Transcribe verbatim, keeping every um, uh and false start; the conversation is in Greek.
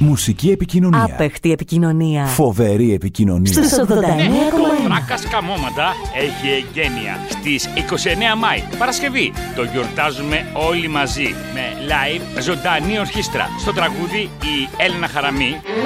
Μουσική επικοινωνία. Άπεχτη επικοινωνία. Φοβερή επικοινωνία. Στους ογδόντα εννέα κόμμα ένα. Τράκας Καμώματα έχει εγγένεια στις είκοσι εννέα Μάη, Παρασκευή. Το γιορτάζουμε όλοι μαζί με live ζωντανή ορχήστρα. Στο τραγούδι η Έλληνα Χαραμή.